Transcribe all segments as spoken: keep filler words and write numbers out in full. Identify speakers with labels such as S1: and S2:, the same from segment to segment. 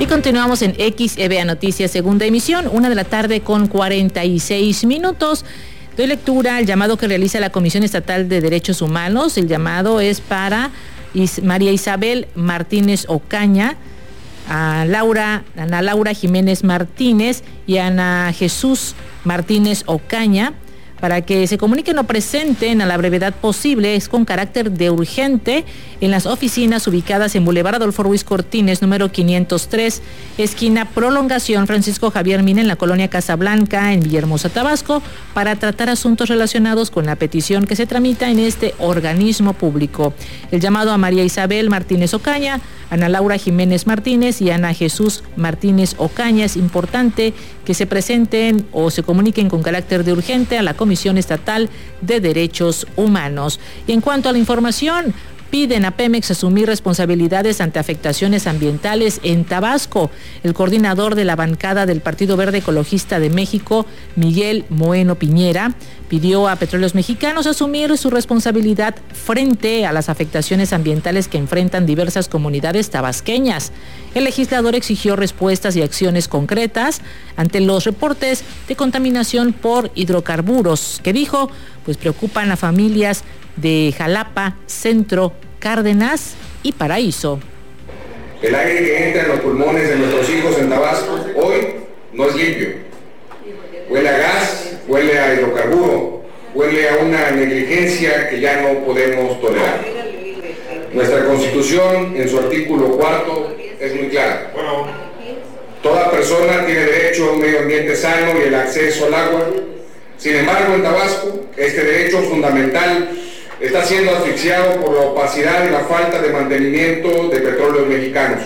S1: continuamos en X E V A Noticias, segunda emisión, una de la tarde con cuarenta y seis minutos. Doy lectura al llamado que realiza la Comisión Estatal de Derechos Humanos. El llamado es para Is- María Isabel Martínez Ocaña, a Laura, Ana Laura Jiménez Martínez y Ana Jesús Martínez Ocaña, para que se comuniquen o presenten a la brevedad posible, es con carácter de urgente, en las oficinas ubicadas en Boulevard Adolfo Ruiz Cortines, número quinientos tres, esquina Prolongación Francisco Javier Mina, en la colonia Casablanca, en Villahermosa, Tabasco, para tratar asuntos relacionados con la petición que se tramita en este organismo público. El llamado a María Isabel Martínez Ocaña, Ana Laura Jiménez Martínez y Ana Jesús Martínez Ocaña, es importante que se presenten o se comuniquen con carácter de urgente a la Comisión Estatal de Derechos Humanos. Y en cuanto a la información, piden a Pemex asumir responsabilidades ante afectaciones ambientales en Tabasco. El coordinador de la bancada del Partido Verde Ecologista de México, Miguel Moeno Piñera, pidió a Petróleos Mexicanos asumir su responsabilidad frente a las afectaciones ambientales que enfrentan diversas comunidades tabasqueñas. El legislador exigió respuestas y acciones concretas ante los reportes de contaminación por hidrocarburos que, dijo, pues preocupan a familias de Jalapa, Centro, Cárdenas y Paraíso.
S2: El aire que entra en los pulmones de nuestros hijos en Tabasco hoy no es limpio. Huele a gas, huele a hidrocarburo, huele a una negligencia que ya no podemos tolerar. Nuestra Constitución, en su artículo cuarto, es muy clara. Toda persona tiene derecho a un medio ambiente sano y el acceso al agua. Sin embargo, en Tabasco, este derecho fundamental está siendo asfixiado por la opacidad y la falta de mantenimiento de Petróleos Mexicanos.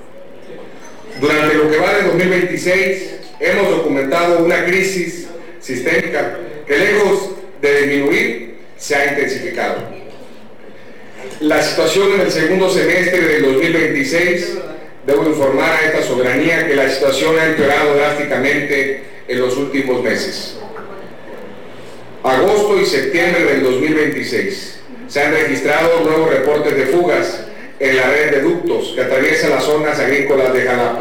S2: Durante lo que va de dos mil veintiséis, hemos documentado una crisis sistémica que, lejos de disminuir, se ha intensificado. La situación en el segundo semestre del dos mil veintiséis, debo informar a esta soberanía que la situación ha empeorado drásticamente en los últimos meses. Agosto y septiembre del dos mil veintiséis se han registrado nuevos reportes de fugas en la red de ductos que atraviesa las zonas agrícolas de Jalapa.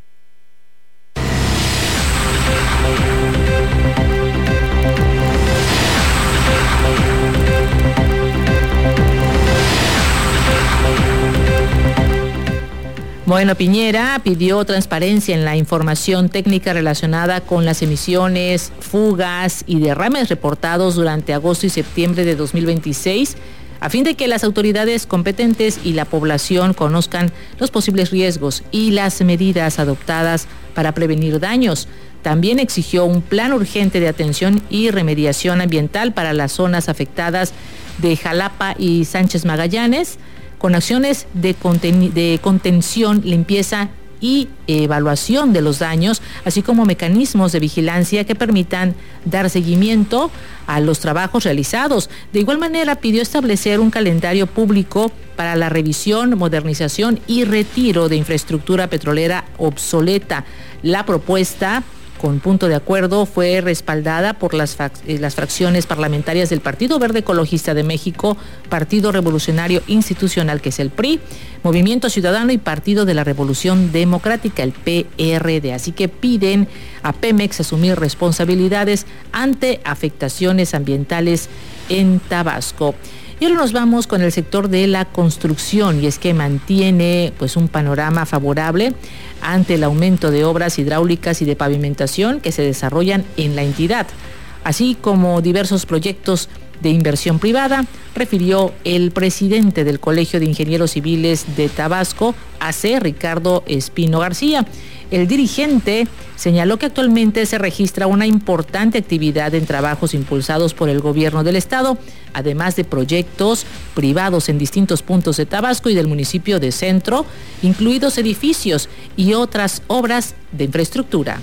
S1: Moeno Piñera pidió transparencia en la información técnica relacionada con las emisiones, fugas y derrames reportados durante agosto y septiembre de dos mil veintiséis, a fin de que las autoridades competentes y la población conozcan los posibles riesgos y las medidas adoptadas para prevenir daños. También exigió un plan urgente de atención y remediación ambiental para las zonas afectadas de Jalapa y Sánchez Magallanes, con acciones de, conten- de contención, limpieza y evaluación de los daños, así como mecanismos de vigilancia que permitan dar seguimiento a los trabajos realizados. De igual manera, pidió establecer un calendario público para la revisión, modernización y retiro de infraestructura petrolera obsoleta. La propuesta, con punto de acuerdo, fue respaldada por las, fac- eh, las fracciones parlamentarias del Partido Verde Ecologista de México, Partido Revolucionario Institucional, que es el P R I, Movimiento Ciudadano y Partido de la Revolución Democrática, el P R D. Así que piden a Pemex asumir responsabilidades ante afectaciones ambientales en Tabasco. Y ahora nos vamos con el sector de la construcción, y es que mantiene pues un panorama favorable ante el aumento de obras hidráulicas y de pavimentación que se desarrollan en la entidad, así como diversos proyectos de inversión privada, refirió el presidente del Colegio de Ingenieros Civiles de Tabasco, A C, Ricardo Espino García. El dirigente señaló que actualmente se registra una importante actividad en trabajos impulsados por el gobierno del estado, además de proyectos privados en distintos puntos de Tabasco y del municipio de Centro, incluidos edificios y otras obras de infraestructura.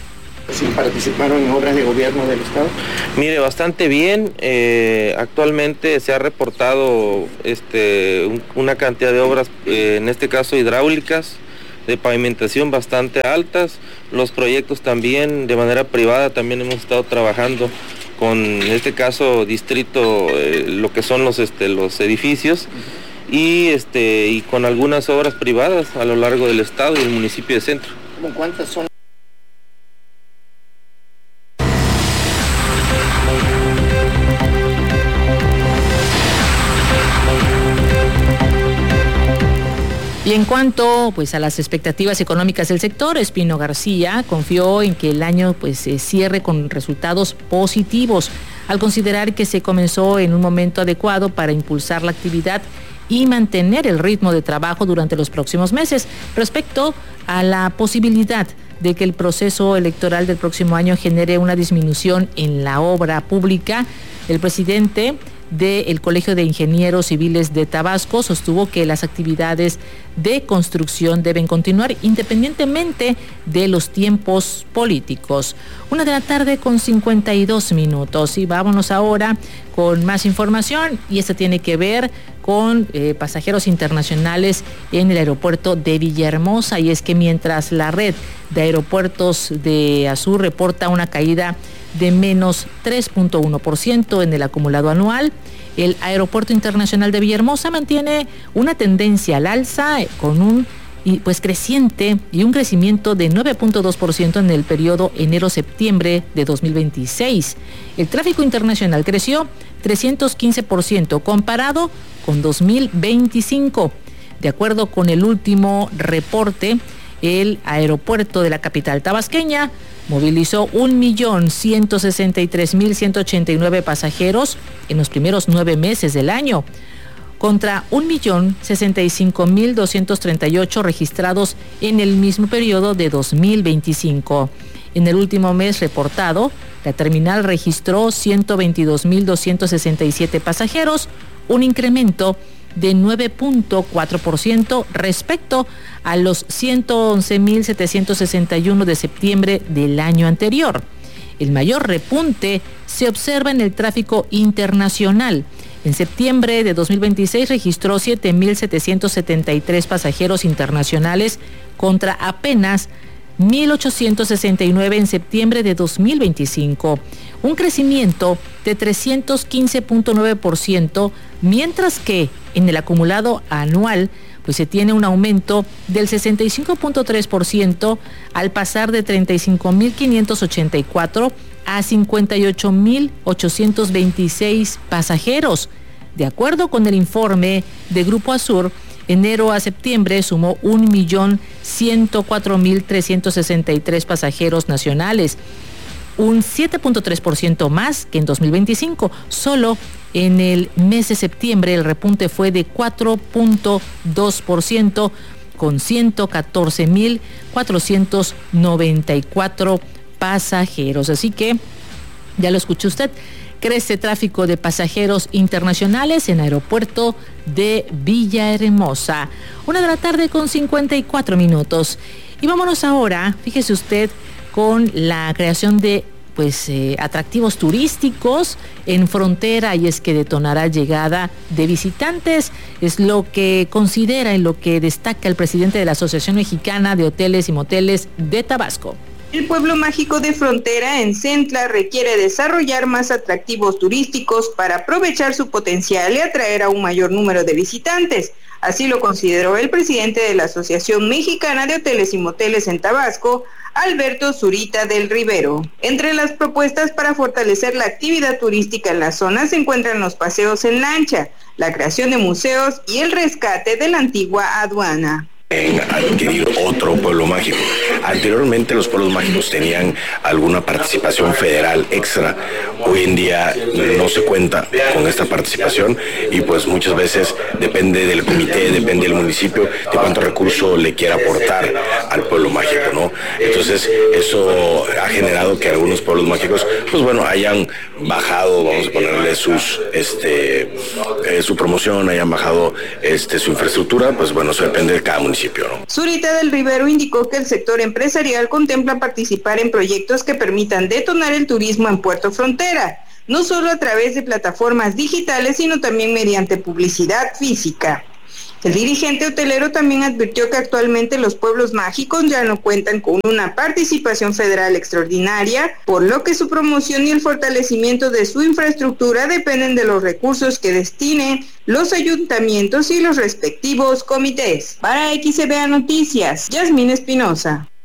S3: ¿Sí participaron en obras de gobierno del estado?
S4: Mire, bastante bien. Eh, actualmente se ha reportado este, un, una cantidad de obras, eh, en este caso hidráulicas, de pavimentación bastante altas. Los proyectos también de manera privada también hemos estado trabajando con, en este caso, distrito, eh, lo que son los, este, los edificios, y, este, y con algunas obras privadas a lo largo del estado y el municipio de Centro.
S3: ¿Cómo cuántas son?
S1: Y en cuanto pues a las expectativas económicas del sector, Espino García confió en que el año pues se cierre con resultados positivos, al considerar que se comenzó en un momento adecuado para impulsar la actividad y mantener el ritmo de trabajo durante los próximos meses. Respecto a la posibilidad de que el proceso electoral del próximo año genere una disminución en la obra pública, el presidente del Colegio de Ingenieros Civiles de Tabasco sostuvo que las actividades de construcción deben continuar independientemente de los tiempos políticos. Una de la tarde con cincuenta y dos minutos y vámonos ahora con más información, y esta tiene que ver con eh, pasajeros internacionales en el aeropuerto de Villahermosa, y es que mientras la red de aeropuertos de Azur reporta una caída de menos tres punto uno por ciento en el acumulado anual, el Aeropuerto Internacional de Villahermosa mantiene una tendencia al alza con un y pues creciente y un crecimiento de nueve punto dos por ciento en el periodo enero-septiembre de dos mil veintiséis. El tráfico internacional creció trescientos quince por ciento comparado con dos mil veinticinco. De acuerdo con el último reporte, el aeropuerto de la capital tabasqueña movilizó un millón ciento sesenta y tres mil ciento ochenta y nueve pasajeros en los primeros nueve meses del año, contra un millón sesenta y cinco mil doscientos treinta y ocho registrados en el mismo periodo de dos mil veinticinco. En el último mes reportado, la terminal registró ciento veintidós mil doscientos sesenta y siete pasajeros, un incremento de nueve punto cuatro por ciento respecto a los ciento once mil setecientos sesenta y uno de septiembre del año anterior. El mayor repunte se observa en el tráfico internacional. En septiembre de dos mil veintiséis registró siete mil setecientos setenta y tres pasajeros internacionales contra apenas mil ochocientos sesenta y nueve en septiembre de dos mil veinticinco, un crecimiento de trescientos quince punto nueve por ciento, mientras que en el acumulado anual pues se tiene un aumento del sesenta y cinco punto tres por ciento al pasar de treinta y cinco mil quinientos ochenta y cuatro a cincuenta y ocho mil ochocientos veintiséis pasajeros. De acuerdo con el informe de Grupo Azur, enero a septiembre sumó un millón ciento cuatro mil trescientos sesenta y tres pasajeros nacionales, un siete punto tres por ciento más que en dos mil veinticinco. Solo en el mes de septiembre el repunte fue de cuatro punto dos por ciento con ciento catorce mil cuatrocientos noventa y cuatro pasajeros. Así que, ya lo escuchó usted, crece tráfico de pasajeros internacionales en aeropuerto de Villahermosa. Una de la tarde con cincuenta y cuatro minutos. Y vámonos ahora, fíjese usted, con la creación de pues eh, atractivos turísticos en frontera, y es que detonará llegada de visitantes, es lo que considera y lo que destaca el presidente de la Asociación Mexicana de Hoteles y Moteles de Tabasco.
S5: El pueblo mágico de frontera en Centla requiere desarrollar más atractivos turísticos para aprovechar su potencial y atraer a un mayor número de visitantes. Así lo consideró el presidente de la Asociación Mexicana de Hoteles y Moteles en Tabasco, Alberto Zurita del Rivero. Entre las propuestas para fortalecer la actividad turística en la zona se encuentran los paseos en lancha, la creación de museos y el rescate de la antigua aduana.
S6: En adquirir otro pueblo mágico. Anteriormente los pueblos mágicos tenían alguna participación federal extra. Hoy en día no se cuenta con esta participación y pues muchas veces depende del comité, depende del municipio de cuánto recurso le quiera aportar al pueblo mágico, ¿no? Entonces eso ha generado que algunos pueblos mágicos pues bueno hayan bajado, vamos a ponerle sus este eh, su promoción, hayan bajado este su infraestructura, pues bueno, eso depende de cada municipio.
S5: Zurita del Rivero indicó que el sector empresarial contempla participar en proyectos que permitan detonar el turismo en Puerto Frontera, no solo a través de plataformas digitales, sino también mediante publicidad física. El dirigente hotelero también advirtió que actualmente los pueblos mágicos ya no cuentan con una participación federal extraordinaria, por lo que su promoción y el fortalecimiento de su infraestructura dependen de los recursos que destinen los ayuntamientos y los respectivos comités. Para X B A Noticias, Yasmín Espinosa.